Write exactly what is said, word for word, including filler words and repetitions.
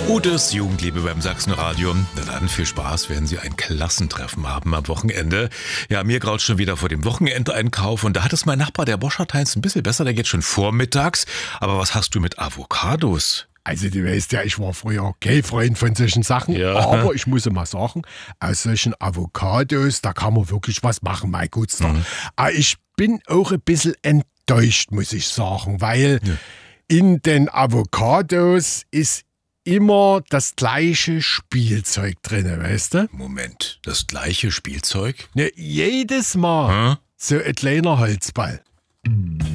Utes Jugendliebe beim Sachsenradio. Na dann, viel Spaß, werden Sie ein Klassentreffen haben am Wochenende. Ja, mir graut schon wieder vor dem Wochenendeinkauf und da hat es mein Nachbar, der Boscherteins, ein bisschen besser, der geht schon vormittags. Aber was hast du mit Avocados? Also du weißt ja, ich war früher kein Freund von solchen Sachen, Ja. aber ich muss mal sagen, aus solchen Avocados, da kann man wirklich was machen, mein Gutsner. Mhm. Aber ich bin auch ein bisschen enttäuscht, muss ich sagen, weil Ja. in den Avocados ist immer das gleiche Spielzeug drin, weißt du? Moment, das gleiche Spielzeug? Ne, jedes Mal Hm? so ein kleiner Holzball.